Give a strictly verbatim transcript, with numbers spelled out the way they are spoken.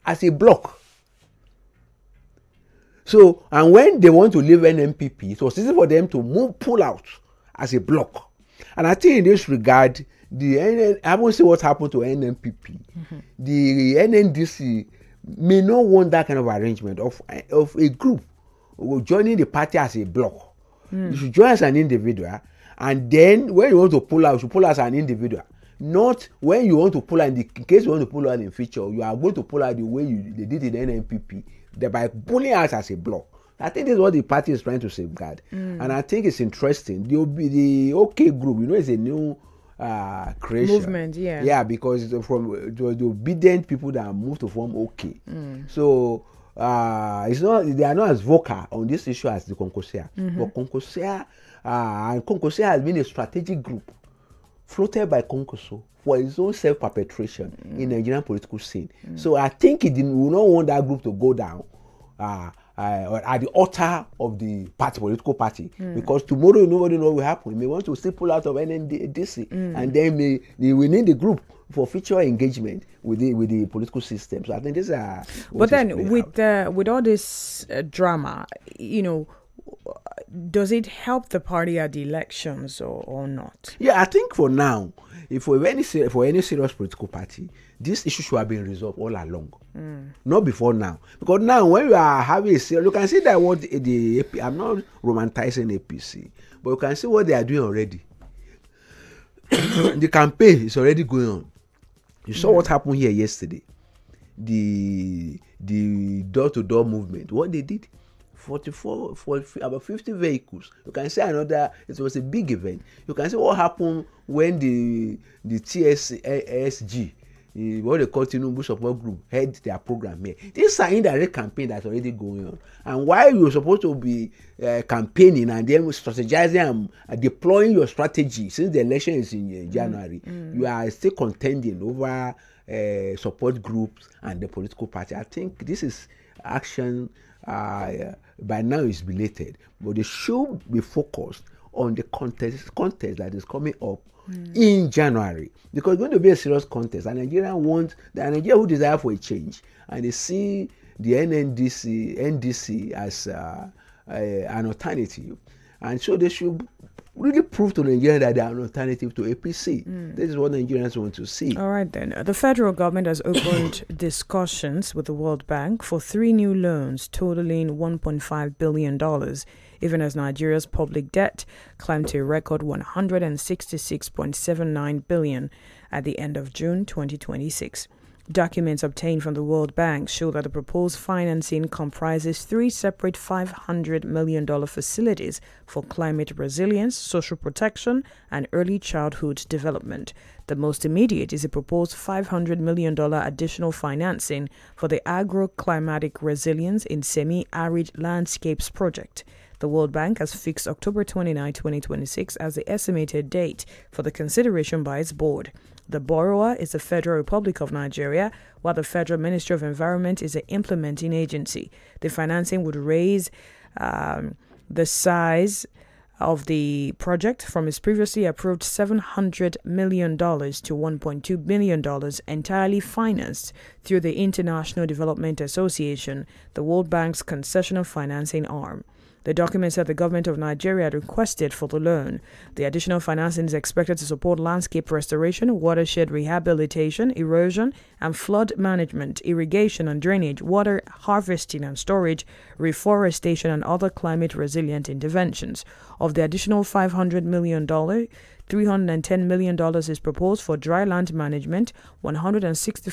as a bloc. So, and when they want to leave N N P P, it was easy for them to move, pull out as a bloc. And I think in this regard, the N N, I won't say what happened to N N P P. Mm-hmm. The N N D C may not want that kind of arrangement of, of a group joining the party as a bloc. Mm. You should join as an individual, and then when you want to pull out, you should pull out as an individual. Not when you want to pull out, in, the, in case you want to pull out in future, you are going to pull out the way you they did in N N P P, thereby pulling out as a bloc. I think this is what the party is trying to safeguard. Mm. And I think it's interesting. The, the OK group, you know, it's a new uh, creation. Movement, yeah. Yeah, because it's from it was the obedient people that moved to form OK. Mm. So uh, it's not they are not as vocal on this issue as the Konkosua. Mm-hmm. But Konkosua uh, and Konkosua has been a strategic group floated by Konkoso for its own self-perpetration mm. in the Nigerian political scene. Mm. So I think it didn't, we don't want that group to go down uh, uh, at the altar of the party, political party, mm. because tomorrow nobody knows what will happen. They may want to still pull out of N N D C, mm. and then may, they will need the group for future engagement with the with the political system. So I think this is. Uh, but then with uh, with all this uh, drama, you know, does it help the party at the elections or, or not? Yeah, I think for now, if for any for any serious political party, this issue should have been resolved all along, mm. not before now. Because now, when you are having a serious, you can see that what the, the I'm not romanticizing A P C, but you can see what they are doing already. The campaign is already going on. You saw mm. what happened here yesterday. The the door-to-door movement. What they did. forty-four, forty, about fifty vehicles. You can see another, it was a big event. You can see what happened when the the T S G, what they call Tinubu Support Group, had their program here. This is an indirect campaign that's already going on. And while you're supposed to be uh, campaigning and then strategizing and uh, deploying your strategy, since the election is in uh, January, mm. you are still contending over uh, support groups and the political party. I think this is action uh, by now is belated, but they should be focused on the contest contest that is coming up mm. in January, because it's going to be a serious contest, and Nigeria wants the Nigeria who desire for a change, and they see the N N D C N D C as uh, a, an alternative, and so they should really prove to Nigeria that they are an alternative to A P C. Mm. This is what Nigerians want to see. All right then. The federal government has opened discussions with the World Bank for three new loans totaling one point five billion dollars, even as Nigeria's public debt climbed to a record one hundred sixty-six point seven nine billion dollars at the end of June twenty twenty-six. Documents obtained from the World Bank show that the proposed financing comprises three separate five hundred million dollars facilities for climate resilience, social protection, and early childhood development. The most immediate is a proposed five hundred million dollars additional financing for the agro-climatic resilience in semi-arid landscapes project. The World Bank has fixed October twenty-ninth, twenty twenty-six as the estimated date for the consideration by its board. The borrower is the Federal Republic of Nigeria, while the Federal Ministry of Environment is the implementing agency. The financing would raise um, the size of the project from its previously approved seven hundred million dollars to one point two billion dollars, entirely financed through the International Development Association, the World Bank's concessional financing arm. The document said the government of Nigeria had requested for the loan. The additional financing is expected to support landscape restoration, watershed rehabilitation, erosion and flood management, irrigation and drainage, water harvesting and storage, reforestation and other climate resilient interventions. Of the additional five hundred million dollars, three hundred ten million dollars is proposed for dry land management, one hundred sixty